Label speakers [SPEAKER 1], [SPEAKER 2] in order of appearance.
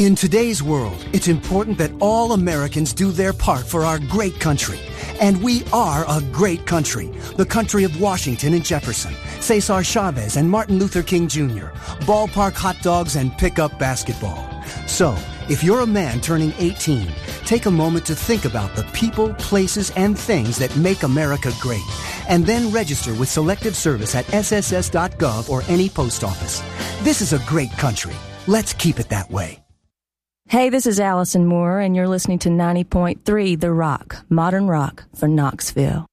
[SPEAKER 1] In today's world, it's important that all Americans do their part for our great country. And we are a great country. The country of Washington and Jefferson, Cesar Chavez and Martin Luther King Jr., ballpark hot dogs and pickup basketball. So, if you're a man turning 18, take a moment to think about the people, places, and things that make America great. And then register with Selective Service at sss.gov or any post office. This is a great country. Let's keep it that way.
[SPEAKER 2] Hey, this is Allison Moore, and you're listening to 90.3 The Rock, modern rock for Knoxville.